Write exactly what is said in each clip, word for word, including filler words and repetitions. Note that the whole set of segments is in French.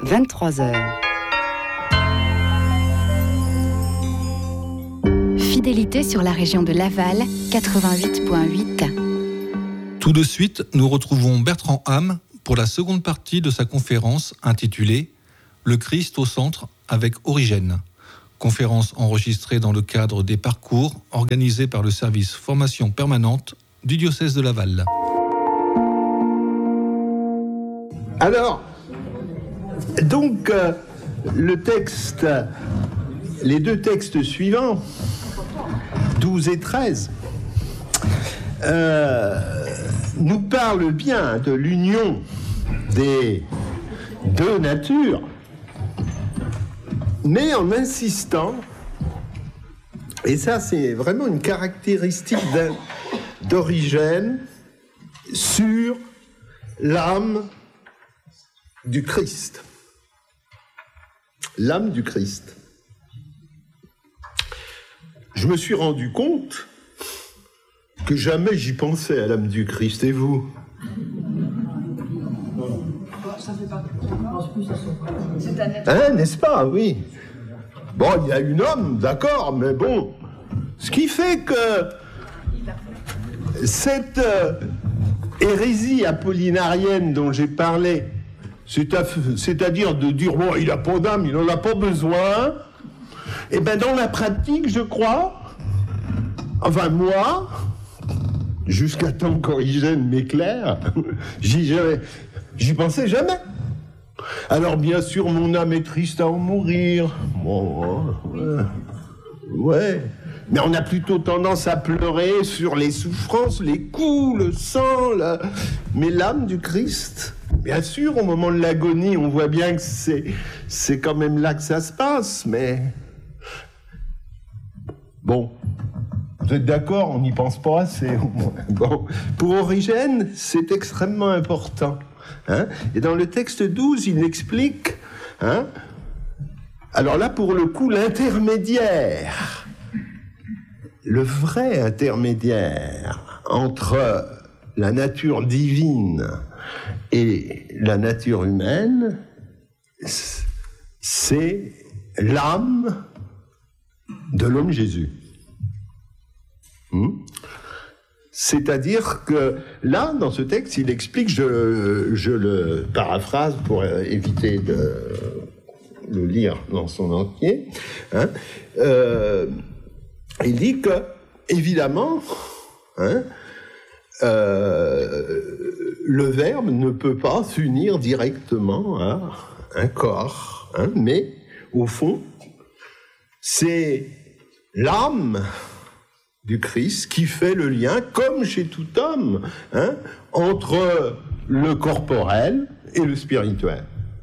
vingt-trois heures. Fidélité sur la région de Laval, quatre-vingt-huit virgule huit. Tout de suite, nous retrouvons Bertrand Ham pour la seconde partie de sa conférence intitulée « Le Christ au centre avec Origène ». Conférence enregistrée dans le cadre des parcours organisés par le service formation permanente du diocèse de Laval. Alors, donc, euh, le texte, les deux textes suivants, douze et treize, euh, nous parlent bien de l'union des deux natures, mais en insistant, et ça c'est vraiment une caractéristique d'Origène, sur l'âme du Christ. L'âme du Christ. Je me suis rendu compte que jamais j'y pensais à l'âme du Christ, et vous ? Hein, n'est-ce pas ? Oui. Bon, il y a une homme, d'accord, mais bon. Ce qui fait que cette euh, hérésie apollinarienne dont j'ai parlé, c'est à, c'est-à-dire de dire, bon, il n'a pas d'âme, il n'en a pas besoin, et bien dans la pratique, je crois, enfin moi, jusqu'à temps qu'Origène m'éclaire, j'y, j'y pensais jamais. Alors bien sûr, mon âme est triste à en mourir. Bon, ouais. ouais. Mais on a plutôt tendance à pleurer sur les souffrances, les coups, le sang, la... mais l'âme du Christ, bien sûr, au moment de l'agonie, on voit bien que c'est, c'est quand même là que ça se passe, mais... Bon, vous êtes d'accord, on n'y pense pas assez. Bon, pour Origène, c'est extrêmement important. Hein? Et dans le texte douze, il explique, hein, alors là, pour le coup, l'intermédiaire, le vrai intermédiaire entre la nature divine et la nature humaine, c'est l'âme de l'homme Jésus. Hmm? C'est-à-dire que là, dans ce texte, il explique, je, je le paraphrase pour éviter de le lire dans son entier, hein, euh, il dit que, évidemment, hein, euh, le Verbe ne peut pas s'unir directement à un corps, hein, mais au fond, c'est l'âme du Christ qui fait le lien, comme chez tout homme, hein, entre le corporel et le spirituel.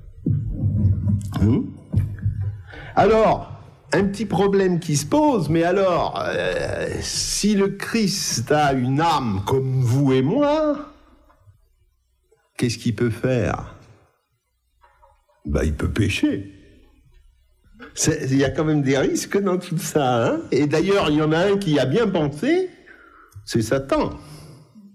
Hum. Alors, un petit problème qui se pose, mais alors, euh, si le Christ a une âme comme vous et moi, qu'est-ce qu'il peut faire ? Ben, il peut pécher. C'est, il y a quand même des risques dans tout ça, hein ? Et d'ailleurs, il y en a un qui a bien pensé, c'est Satan. Hein ?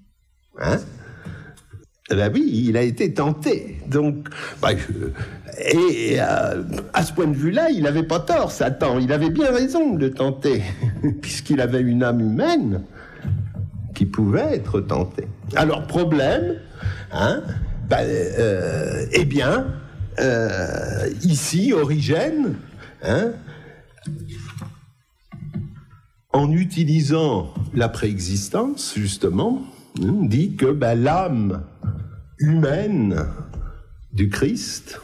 Eh ben oui, il a été tenté. Donc, bah, et euh, à ce point de vue-là, il n'avait pas tort, Satan. Il avait bien raison de le tenter, puisqu'il avait une âme humaine qui pouvait être tentée. Alors, problème, hein, bah, euh, eh bien, euh, ici, Origène, hein, en utilisant la préexistence, justement, hein, dit que bah, l'âme humaine du Christ,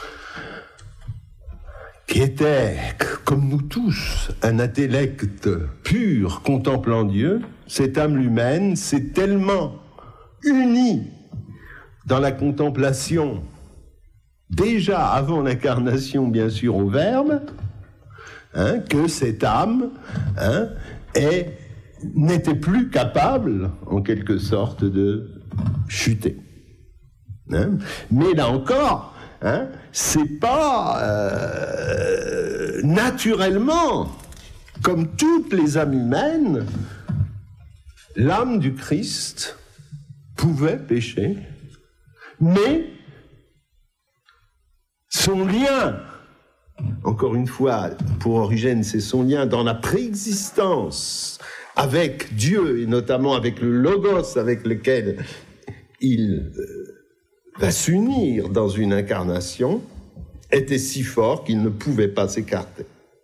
qui était, comme nous tous, un intellect pur contemplant Dieu, cette âme humaine s'est tellement unie dans la contemplation, déjà avant l'incarnation, bien sûr, au Verbe, hein, que cette âme hein, est, n'était plus capable, en quelque sorte, de chuter. Hein? Mais là encore, hein, c'est pas euh, naturellement, comme toutes les âmes humaines, l'âme du Christ pouvait pécher, mais son lien, encore une fois, pour Origène, c'est son lien dans la préexistence avec Dieu, et notamment avec le Logos, avec lequel il va s'unir dans une incarnation, était si fort qu'il ne pouvait pas s'écarter.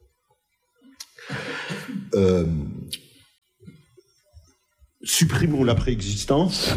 Euh, supprimons la préexistence.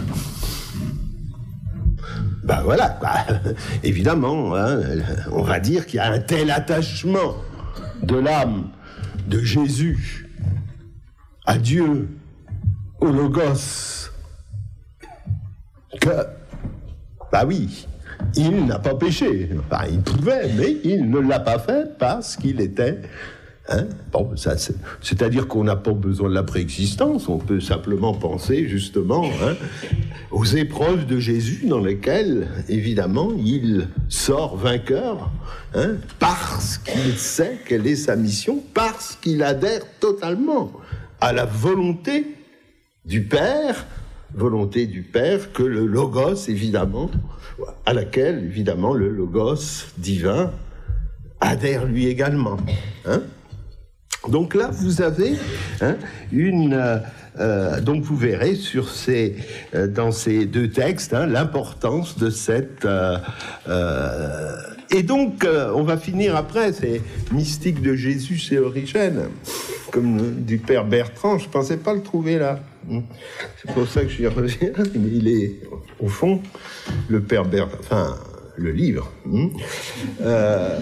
Ben voilà, bah, évidemment, hein, on va dire qu'il y a un tel attachement de l'âme de Jésus à Dieu, au Logos, que, bah oui, il n'a pas péché. Enfin, il pouvait, mais il ne l'a pas fait parce qu'il était... Hein, bon, ça, c'est, c'est-à-dire qu'on n'a pas besoin de la préexistence, on peut simplement penser justement hein, aux épreuves de Jésus dans lesquelles, évidemment, il sort vainqueur, hein, parce qu'il sait quelle est sa mission, parce qu'il adhère totalement à la volonté du Père, volonté du Père que le Logos, évidemment, à laquelle, évidemment, le Logos divin adhère lui également. Hein. Donc là, vous avez hein, une... Euh, euh, donc vous verrez sur ces, euh, dans ces deux textes hein, l'importance de cette... Euh, euh, et donc, euh, on va finir après, c'est mystique de Jésus, c'est Origène, comme euh, du père Bertrand, je ne pensais pas le trouver là. C'est pour ça que j'y reviens, mais il est, au fond, le père Bertrand, enfin, le livre. Hein, euh,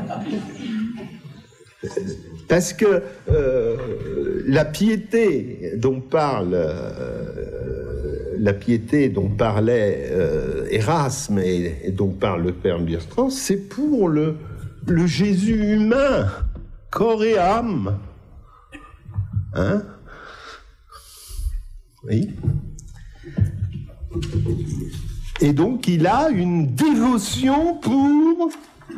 Parce que euh, la piété dont parle, euh, la piété dont parlait euh, Erasme et, et dont parle le père Bertrand, c'est pour le, le Jésus humain, corps et âme. Hein? Oui. Et donc il a une dévotion pour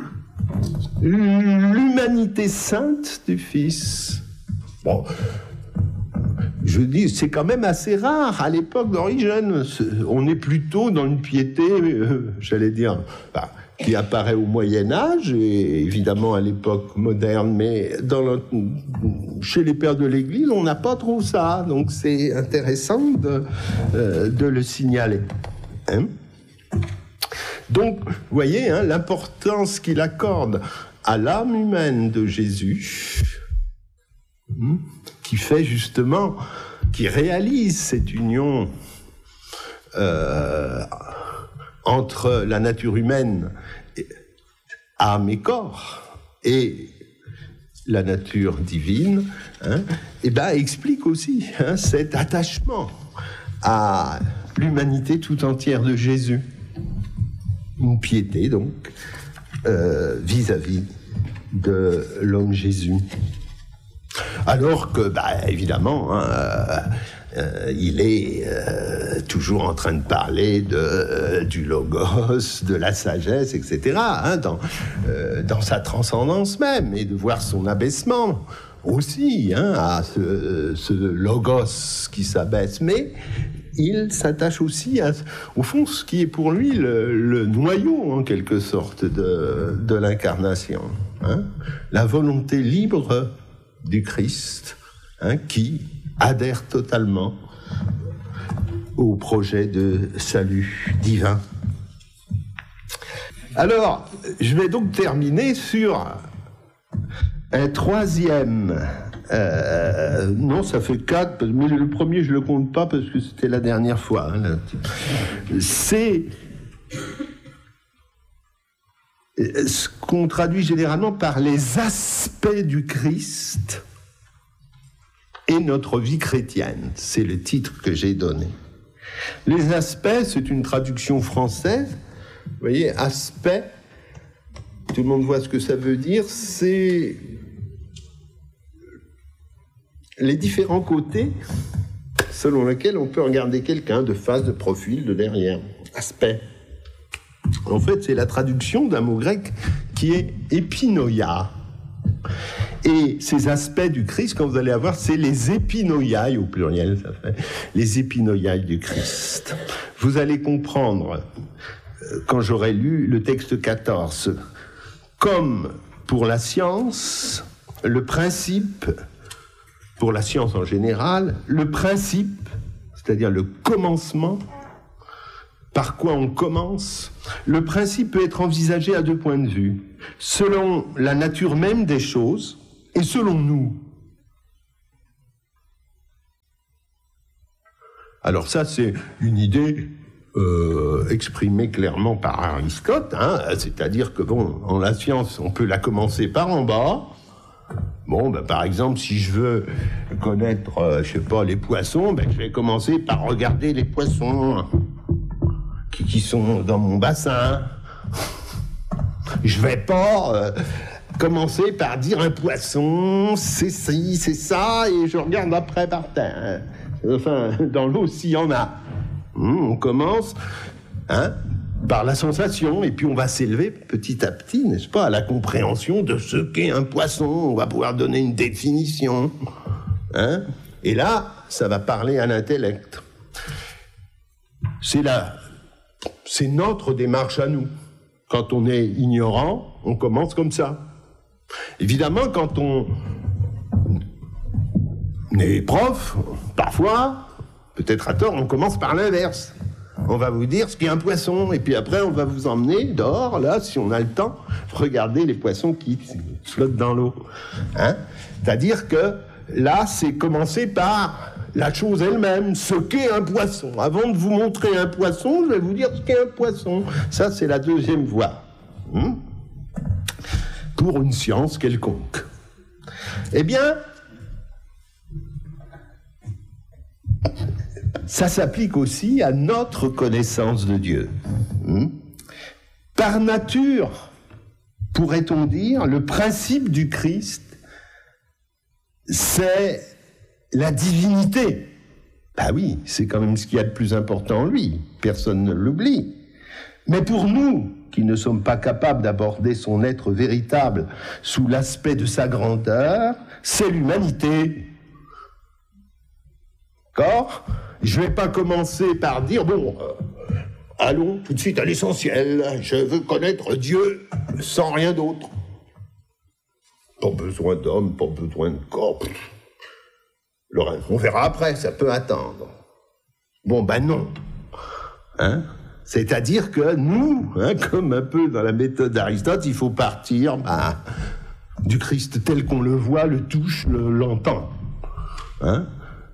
l'humanité sainte du Fils. Bon, je dis, c'est quand même assez rare à l'époque d'Origène. On est plutôt dans une piété, euh, j'allais dire, bah, qui apparaît au Moyen-Âge et évidemment à l'époque moderne, mais dans le, chez les pères de l'Église, on n'a pas trop ça. Donc c'est intéressant de, euh, de le signaler. Hein? Donc, vous voyez, hein, l'importance qu'il accorde à l'âme humaine de Jésus, hein, qui fait justement, qui réalise cette union euh, entre la nature humaine, âme et corps, et la nature divine, hein, et ben, explique aussi hein, cet attachement à l'humanité tout entière de Jésus. Une piété, donc, euh, vis-à-vis de l'homme Jésus. Alors que, bah, évidemment, hein, euh, euh, il est euh, toujours en train de parler de, euh, du Logos, de la sagesse, et cetera, hein, dans, euh, dans sa transcendance même, et de voir son abaissement aussi, hein, à ce, ce Logos qui s'abaisse. Mais il s'attache aussi à, au fond, ce qui est pour lui le, le noyau, en quelque sorte, de, de l'incarnation. Hein, la volonté libre du Christ, hein, qui adhère totalement au projet de salut divin. Alors, je vais donc terminer sur un troisième... Euh, non, ça fait quatre, mais le premier, je ne le compte pas parce que c'était la dernière fois. Hein, c'est ce qu'on traduit généralement par les aspects du Christ et notre vie chrétienne. C'est le titre que j'ai donné. Les aspects, c'est une traduction française. Vous voyez, aspect, tout le monde voit ce que ça veut dire, c'est les différents côtés selon lesquels on peut regarder quelqu'un de face, de profil, de derrière. Aspect. En fait, c'est la traduction d'un mot grec qui est épinoïa. Et ces aspects du Christ, quand vous allez avoir, c'est les épinoïailles, au pluriel, ça fait, les épinoïailles du Christ. Vous allez comprendre, quand j'aurai lu le texte quatorze, comme pour la science, le principe, pour la science en général, le principe, c'est-à-dire le commencement, par quoi on commence, le principe peut être envisagé à deux points de vue, selon la nature même des choses et selon nous. Alors ça, c'est une idée euh, exprimée clairement par Aristote, hein, c'est-à-dire que, bon, en la science, on peut la commencer par en bas. Bon, ben, par exemple, si je veux connaître, euh, je sais pas, les poissons, ben, je vais commencer par regarder les poissons qui, qui sont dans mon bassin. Je vais pas euh, commencer par dire un poisson, c'est ci, c'est ça, et je regarde après par terre. Enfin, dans l'eau, s'il y en a. Hum, on commence, hein, par la sensation, et puis on va s'élever petit à petit, n'est-ce pas, à la compréhension de ce qu'est un poisson. On va pouvoir donner une définition, hein, et là, ça va parler à l'intellect. C'est la, c'est notre démarche à nous. Quand on est ignorant, on commence comme ça. Évidemment, quand on est prof, parfois, peut-être à tort, on commence par l'inverse. On va vous dire ce qu'est un poisson, et puis après on va vous emmener dehors, là, si on a le temps, regarder les poissons qui flottent dans l'eau. Hein? C'est-à-dire que là, c'est commencer par la chose elle-même, ce qu'est un poisson. Avant de vous montrer un poisson, je vais vous dire ce qu'est un poisson. Ça, c'est la deuxième voie. Hein? Pour une science quelconque. Eh bien, ça s'applique aussi à notre connaissance de Dieu. Hmm? Par nature, pourrait-on dire, le principe du Christ, c'est la divinité. Ben oui, c'est quand même ce qu'il y a de plus important en lui, personne ne l'oublie. Mais pour nous, qui ne sommes pas capables d'aborder son être véritable sous l'aspect de sa grandeur, c'est l'humanité. D'accord ? Je ne vais pas commencer par dire, bon, euh, allons tout de suite à l'essentiel. Je veux connaître Dieu sans rien d'autre. Pas besoin d'homme, pas besoin de corps. On verra après, ça peut attendre. Bon, ben non. Hein ? C'est-à-dire que nous, hein, comme un peu dans la méthode d'Aristote, il faut partir ben, du Christ tel qu'on le voit, le touche, le, l'entend. Hein ?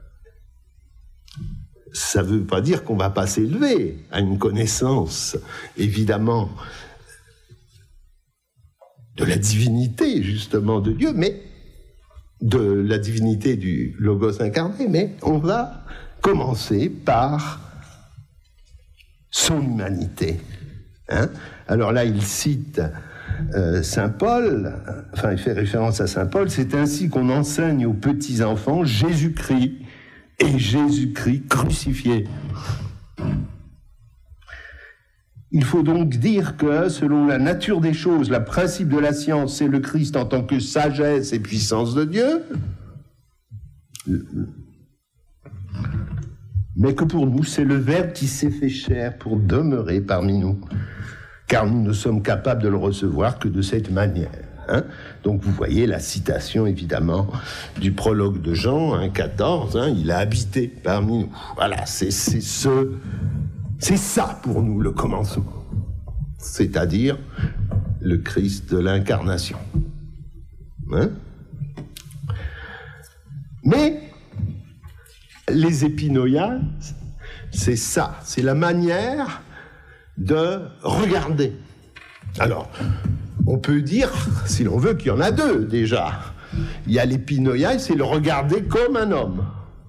Ça ne veut pas dire qu'on ne va pas s'élever à une connaissance, évidemment, de la divinité, justement, de Dieu, mais de la divinité du Logos incarné, mais on va commencer par son humanité. Hein ? Alors là, il cite euh, Saint Paul, enfin, il fait référence à Saint Paul, c'est ainsi qu'on enseigne aux petits-enfants Jésus-Christ, et Jésus-Christ crucifié. Il faut donc dire que, selon la nature des choses, le principe de la science, c'est le Christ en tant que sagesse et puissance de Dieu, mais que pour nous, c'est le Verbe qui s'est fait chair pour demeurer parmi nous, car nous ne sommes capables de le recevoir que de cette manière. Hein? Donc vous voyez la citation évidemment du prologue de Jean hein, quatorze, hein, il a habité parmi nous. Voilà, c'est, c'est, ce, c'est ça pour nous le commencement, c'est-à-dire le Christ de l'incarnation. Hein? Mais les épinoïas, c'est ça, c'est la manière de regarder. Alors, on peut dire, si l'on veut, qu'il y en a deux, déjà. Il y a l'épinoïa, c'est le regarder comme un homme.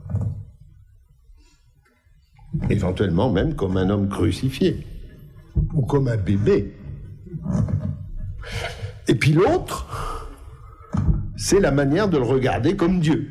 Éventuellement même comme un homme crucifié. Ou comme un bébé. Et puis l'autre, c'est la manière de le regarder comme Dieu.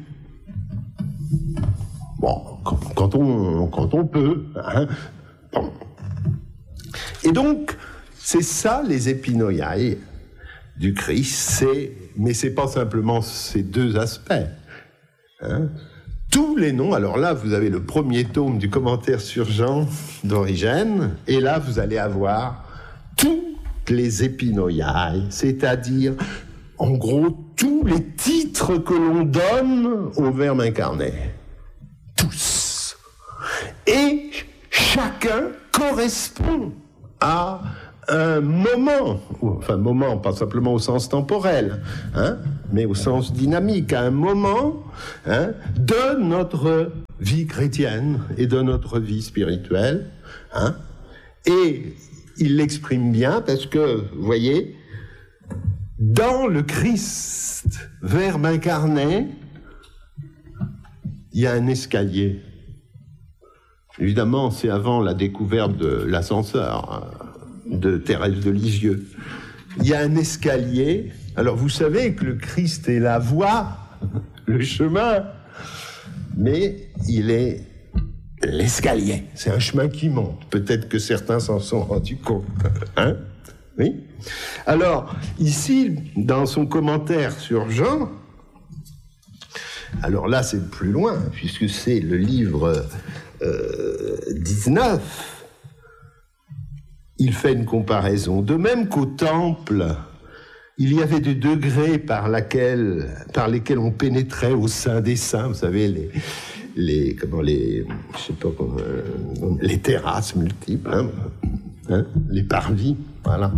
Bon, quand on, quand on peut. Hein. Bon. Et donc, c'est ça les épinoïailles du Christ, c'est, mais c'est pas simplement ces deux aspects. Hein. Tous les noms, alors là, vous avez le premier tome du commentaire sur Jean d'Origène, et là, vous allez avoir toutes les epinoiai, c'est-à-dire, en gros, tous les titres que l'on donne au Verbe incarné. Tous. Et chacun correspond à un moment, enfin moment, pas simplement au sens temporel, hein, mais au sens dynamique, à un moment hein, de notre vie chrétienne et de notre vie spirituelle. Hein, et il l'exprime bien parce que, vous voyez, dans le Christ, Verbe incarné, il y a un escalier. Évidemment, c'est avant la découverte de l'ascenseur de Thérèse de Lisieux. Il y a un escalier. Alors, vous savez que le Christ est la voie, le chemin, mais il est l'escalier. C'est un chemin qui monte. Peut-être que certains s'en sont rendus compte. Hein ? Oui ? Alors, ici, dans son commentaire sur Jean, alors là, c'est plus loin, puisque c'est le livre euh, dix-neuf, il fait une comparaison. De même qu'au temple, il y avait des degrés par, laquelle, par lesquels on pénétrait au sein des saints, vous savez, les, les, comment, les, je sais pas comment, euh, les terrasses multiples, hein, hein, les parvis, voilà,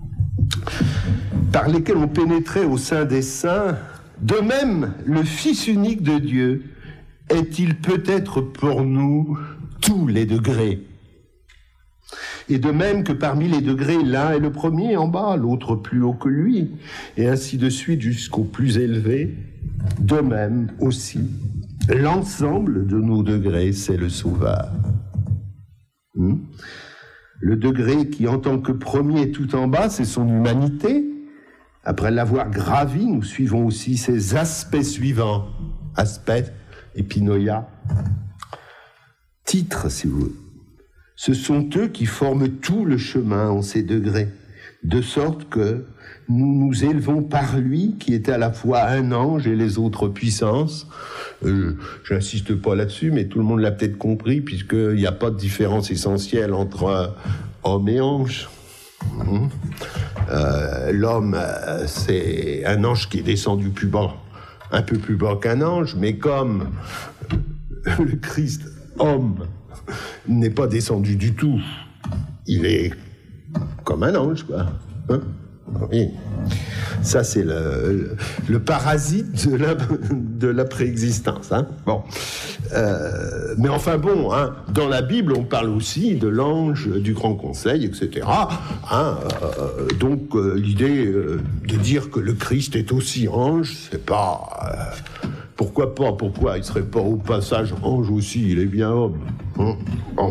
par lesquels on pénétrait au sein des saints. De même, le Fils unique de Dieu est-il peut-être pour nous tous les degrés. Et de même que parmi les degrés, l'un est le premier en bas, l'autre plus haut que lui, et ainsi de suite jusqu'au plus élevé, de même aussi, l'ensemble de nos degrés, c'est le Sauveur. Hmm? Le degré qui, en tant que premier tout en bas, c'est son humanité. Après l'avoir gravi, nous suivons aussi ses aspects suivants. Aspect, epinoia, titre, si vous voulez. Ce sont eux qui forment tout le chemin en ces degrés, de sorte que nous nous élevons par lui, qui est à la fois un ange et les autres puissances. Euh, je n'insiste pas là-dessus, mais tout le monde l'a peut-être compris, puisqu'il n'y a pas de différence essentielle entre homme et ange. Mmh. Euh, l'homme, euh, c'est un ange qui est descendu plus bas, un peu plus bas qu'un ange, mais comme le Christ, homme, n'est pas descendu du tout, il est comme un ange, quoi. Hein? Oui. Ça, c'est le, le, le parasite de la, de la préexistence. Hein? Bon. Euh, mais enfin bon, hein, dans la Bible, on parle aussi de l'ange, du grand conseil, et cetera. Hein, euh, donc, euh, l'idée euh, de dire que le Christ est aussi ange, c'est pas... Euh, pourquoi pas? Pourquoi il serait pas au passage ange aussi? Il est bien homme. Hein? Bon.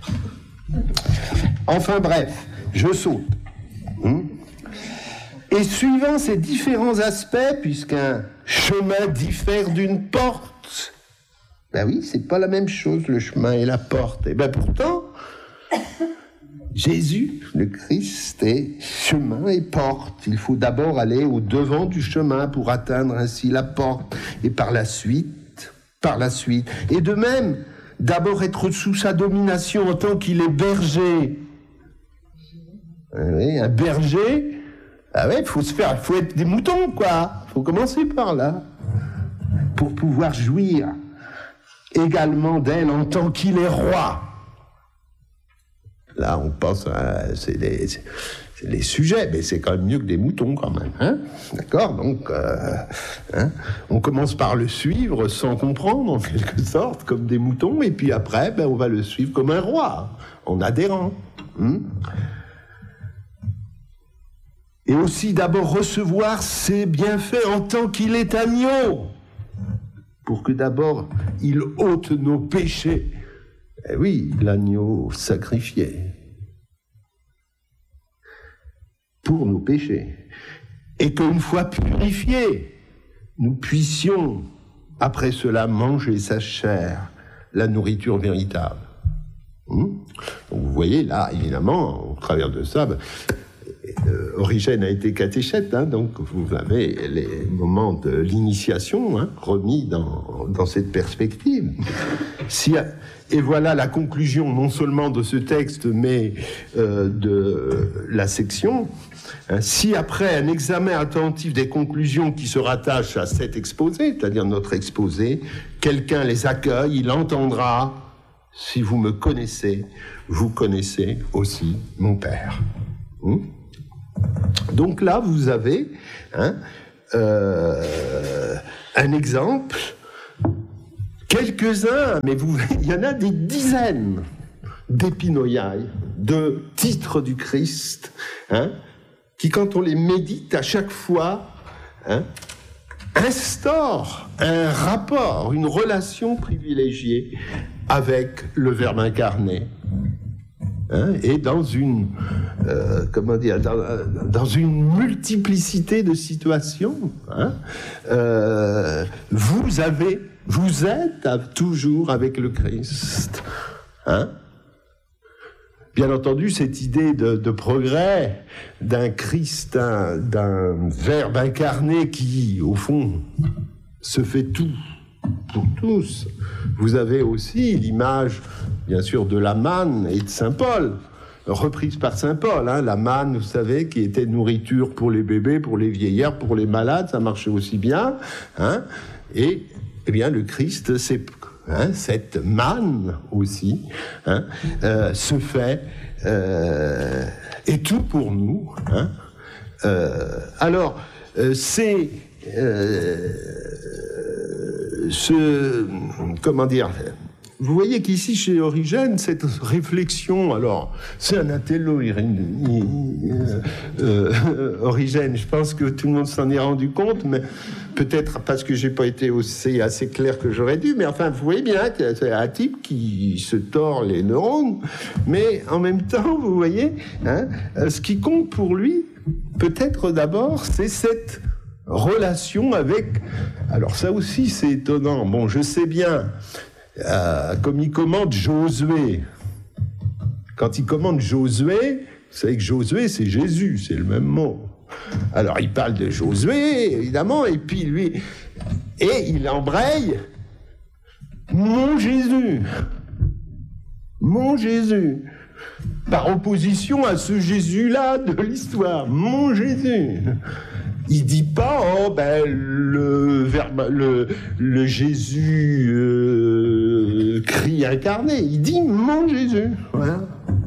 Enfin bref, je saute. Hein? Et suivant ces différents aspects, puisqu'un chemin diffère d'une porte, ben oui, c'est pas la même chose, le chemin et la porte. Et ben pourtant, Jésus, le Christ, est chemin et porte. Il faut d'abord aller au devant du chemin pour atteindre ainsi la porte, et par la suite, par la suite. Et de même, d'abord être sous sa domination en tant qu'il est berger. Oui, un berger... Ah ouais, il faut se faire, il faut être des moutons, quoi. Il faut commencer par là. Pour pouvoir jouir également d'elle en tant qu'il est roi. Là, on pense à... C'est les, c'est, c'est les sujets, mais c'est quand même mieux que des moutons, quand même. Hein? D'accord? Donc, euh, hein? On commence par le suivre sans comprendre, en quelque sorte, comme des moutons, et puis après, ben, on va le suivre comme un roi, en adhérant. Hein? Et aussi d'abord recevoir ses bienfaits en tant qu'il est agneau, pour que d'abord il ôte nos péchés. Eh oui, l'agneau sacrifié pour nos péchés. Et qu'une fois purifiés, nous puissions après cela manger sa chair, la nourriture véritable. Hum? Donc vous voyez là, évidemment, au travers de ça... Ben, Euh, Origène a été catéchète, hein, donc vous avez les moments de l'initiation hein, remis dans, dans cette perspective. Si, et voilà la conclusion non seulement de ce texte, mais euh, de la section. Si après un examen attentif des conclusions qui se rattachent à cet exposé, c'est-à-dire notre exposé, quelqu'un les accueille, il entendra, si vous me connaissez, vous connaissez aussi mon Père. Hum? Donc là, vous avez hein, euh, un exemple, quelques-uns, mais vous, il y en a des dizaines d'épinoïailles, de titres du Christ, hein, qui, quand on les médite, à chaque fois, hein, instaurent un rapport, une relation privilégiée avec le Verbe incarné. Hein, et dans une, euh, comment dire, dans, dans une multiplicité de situations, hein, euh, vous avez, vous êtes toujours avec le Christ. Hein. Bien entendu, cette idée de, de progrès, d'un Christ, d'un, d'un Verbe incarné qui, au fond, se fait tout pour tous. Vous avez aussi l'image, bien sûr, de la manne et de Saint Paul, reprise par Saint Paul. Hein, la manne, vous savez, qui était nourriture pour les bébés, pour les vieillards, pour les malades, ça marchait aussi bien. Hein, et, eh bien, le Christ, c'est... Hein, cette manne aussi hein, euh, se fait euh, et tout pour nous. Hein. Euh, alors, euh, c'est euh, ce comment dire. Vous voyez qu'ici, chez Origène, cette réflexion, alors, c'est un intello, euh, euh, Origène, je pense que tout le monde s'en est rendu compte, mais peut-être parce que j'ai pas été aussi assez clair que j'aurais dû, mais enfin, vous voyez bien que c'est un type qui se tord les neurones, mais en même temps, vous voyez, hein, ce qui compte pour lui, peut-être d'abord, c'est cette relation avec... Alors ça aussi, c'est étonnant. Bon, je sais bien... Euh, comme il commande Josué. Quand il commande Josué, vous savez que Josué, c'est Jésus, c'est le même mot. Alors, il parle de Josué, évidemment, et puis lui... Et il embraye « Mon Jésus ». Mon Jésus. Par opposition à ce Jésus-là de l'histoire. Mon Jésus. Il dit pas oh ben le verbe le le Jésus euh, Christ incarné. Il dit mon Jésus. Voilà.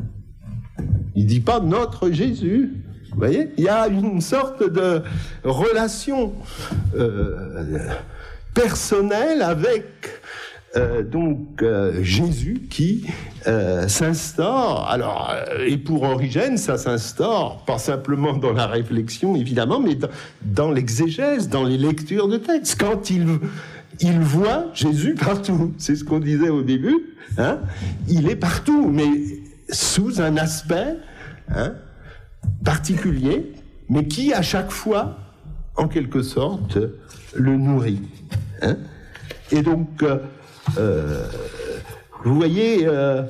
Il dit pas notre Jésus. Vous voyez, il y a une sorte de relation euh, personnelle avec euh, donc euh, Jésus qui euh, s'instaure. Alors, euh, et pour Origène, ça s'instaure pas simplement dans la réflexion, évidemment, mais dans, dans l'exégèse, dans les lectures de textes. Quand il il voit Jésus partout, c'est ce qu'on disait au début. Hein, il est partout, mais sous un aspect hein, particulier, mais qui à chaque fois, en quelque sorte, le nourrit. Hein. Et donc, euh, euh, vous voyez, euh,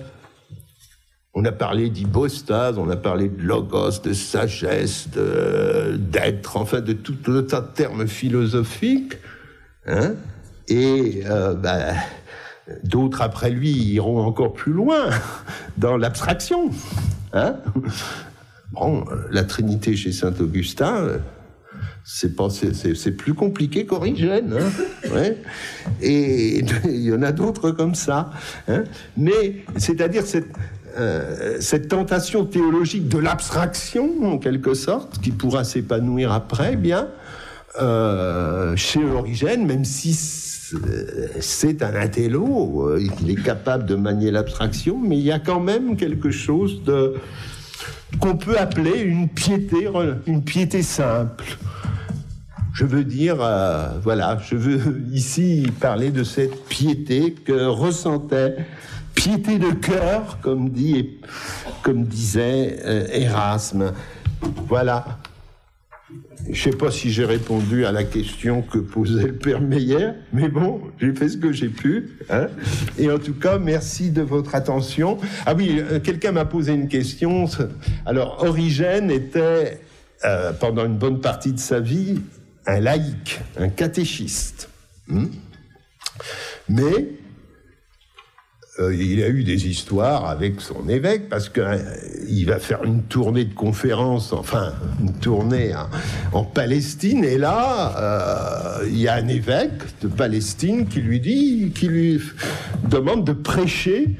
on a parlé d'hypostase, on a parlé de logos, de sagesse, de, d'être, enfin de tout un tas de termes philosophiques, hein, et euh, ben, d'autres après lui iront encore plus loin dans l'abstraction. Hein. Bon, la Trinité chez Saint-Augustin, c'est, pas, c'est, c'est, c'est plus compliqué qu'Origène. Hein, ouais. Et il y en a d'autres comme ça. Hein, mais c'est-à-dire cette, euh, cette tentation théologique de l'abstraction, en quelque sorte, qui pourra s'épanouir après, bien, euh, chez Origène, même si c'est un intello, il est capable de manier l'abstraction, mais il y a quand même quelque chose de... qu'on peut appeler une piété, une piété simple. Je veux dire, euh, voilà, je veux ici parler de cette piété que ressentait, piété de cœur, comme dit, comme disait euh, Erasme. Voilà. Je ne sais pas si j'ai répondu à la question que posait le Père Meyer, mais bon, j'ai fait ce que j'ai pu. Hein. Et en tout cas, merci de votre attention. Ah oui, quelqu'un m'a posé une question. Alors, Origène était, euh, pendant une bonne partie de sa vie, un laïc, un catéchiste. Hmm. Mais euh, il a eu des histoires avec son évêque, parce qu'il euh, va faire une tournée de conférences, enfin, une tournée hein, en Palestine, et là, euh, il y a un évêque de Palestine qui lui dit, qui lui demande de prêcher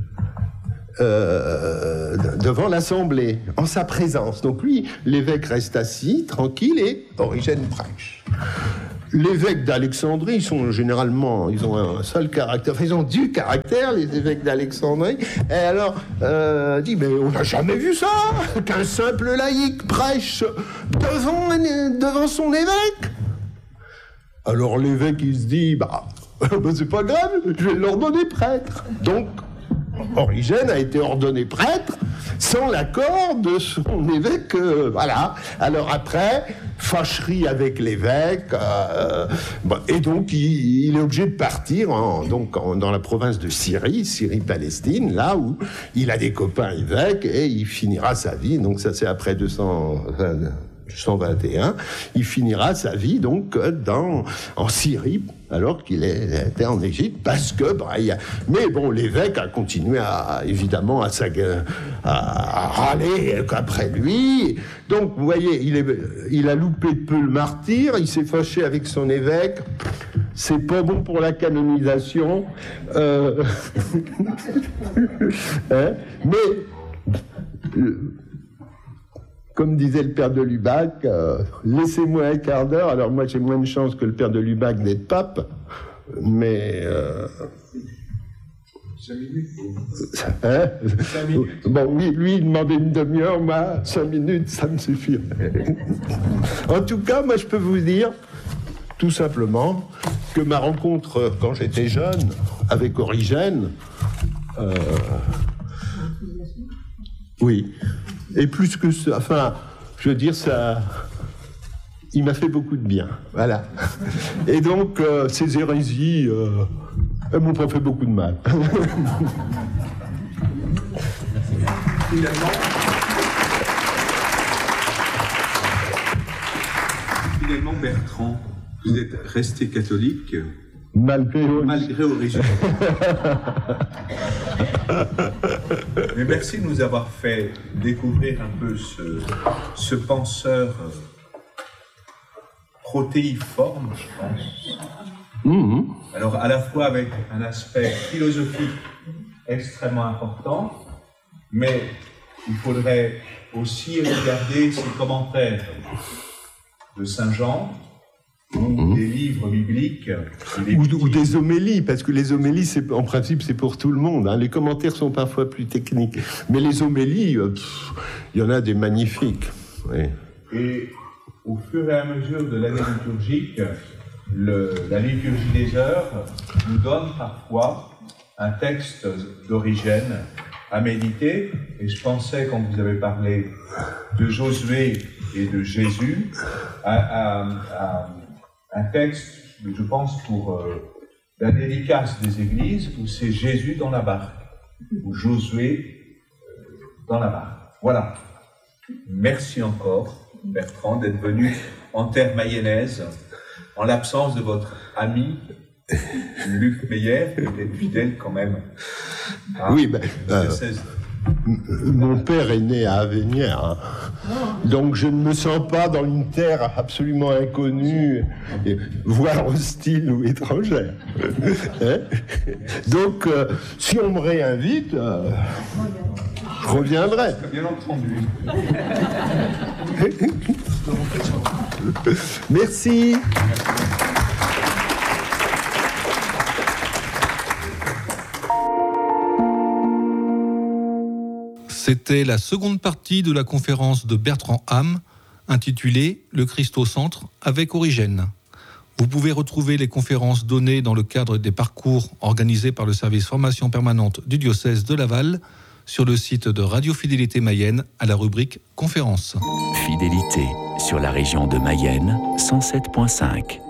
Euh, devant l'Assemblée, en sa présence. Donc lui, l'évêque reste assis, tranquille, et Origène prêche. L'évêque d'Alexandrie, ils sont généralement, ils ont un seul caractère, enfin, ils ont du caractère, les évêques d'Alexandrie. Et alors, euh, dit, mais on n'a jamais vu ça, qu'un simple laïc prêche devant, devant son évêque. Alors l'évêque, il se dit, bah, bah c'est pas grave, je vais l'ordonner prêtre. Donc, Origène a été ordonné prêtre sans l'accord de son évêque. Euh, voilà. Alors après, fâcherie avec l'évêque, euh, bon, et donc il, il est obligé de partir en, donc en, dans la province de Syrie, Syrie-Palestine, là où il a des copains évêques, et il finira sa vie. Donc ça, c'est après deux cent vingt et un. Il finira sa vie donc dans en Syrie, alors qu'il était en Égypte, parce que bah, il y a... mais bon, l'évêque a continué à évidemment à, à, à râler après lui. Donc vous voyez, il, est, il a loupé peu le martyr, il s'est fâché avec son évêque. C'est pas bon pour la canonisation, euh... hein mais euh... comme disait le père de Lubac, euh, laissez-moi un quart d'heure. Alors moi j'ai moins de chance que le père de Lubac d'être pape, mais... Euh... Cinq minutes. Hein Cinq minutes. Bon, oui, lui il demandait une demi-heure, moi cinq minutes, ça me suffit. En tout cas, moi je peux vous dire, tout simplement, que ma rencontre quand j'étais jeune avec Origène... Euh... Oui. Et plus que ça, enfin, je veux dire, ça, il m'a fait beaucoup de bien, voilà. Et donc, euh, ces hérésies, euh, elles m'ont pas fait beaucoup de mal. Finalement, finalement, Bertrand, vous êtes resté catholique Malgré malgré Origène. Mais merci de nous avoir fait découvrir un peu ce, ce penseur protéiforme, je pense. Mmh. Alors, à la fois avec un aspect philosophique extrêmement important, mais il faudrait aussi regarder ses commentaires de Saint Jean, ou mmh. des livres bibliques. Des ou, ou des homélies, parce que les homélies, c'est, en principe, c'est pour tout le monde. Hein. Les commentaires sont parfois plus techniques. Mais les homélies, il y en a des magnifiques. Oui. Et au fur et à mesure de l'année liturgique, le, la liturgie des heures nous donne parfois un texte d'Origène à méditer. Et je pensais, quand vous avez parlé de Josué et de Jésus, à, à, à un texte, je pense, pour euh, la dédicace des églises, où c'est Jésus dans la barque, ou Josué euh, dans la barque. Voilà. Merci encore, Bertrand, d'être venu en terre mayonnaise, en l'absence de votre ami, Luc Meyer, qui était fidèle quand même. À oui, ben... Euh... Mon père est né à Avenières, hein. Donc je ne me sens pas dans une terre absolument inconnue, voire hostile ou étrangère. Hein? Donc, euh, si on me réinvite, euh, je reviendrai. Bien entendu. Merci. C'était la seconde partie de la conférence de Bertrand Ham, intitulée « Le Christ au centre avec Origène ». Vous pouvez retrouver les conférences données dans le cadre des parcours organisés par le service formation permanente du diocèse de Laval sur le site de Radio Fidélité Mayenne à la rubrique « Conférences ». Fidélité sur la région de Mayenne, cent sept virgule cinq.